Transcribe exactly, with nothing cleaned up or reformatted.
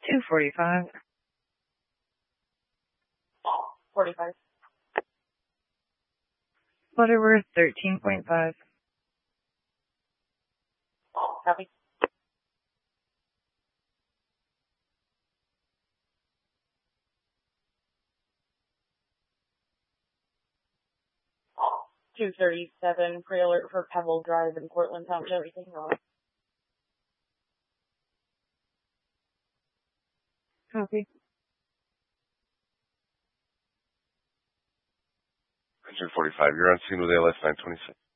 two forty-five. forty-five. Butterworth, thirteen point five. Copy. two thirty-seven, pre-alert for Pebble Drive in Portland Township. Everything wrong. Copy. one forty-five, you're on scene with A L S nine twenty-six.